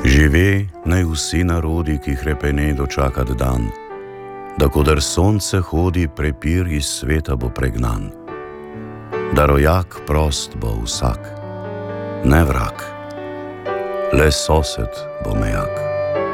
Žive naj vsi narodi, ki hrepene dočakat dan, da kodar sonce hodi, prepir iz sveta bo pregnan. Da rojak prost bo vsak, ne vrag, le sosed bo mejak.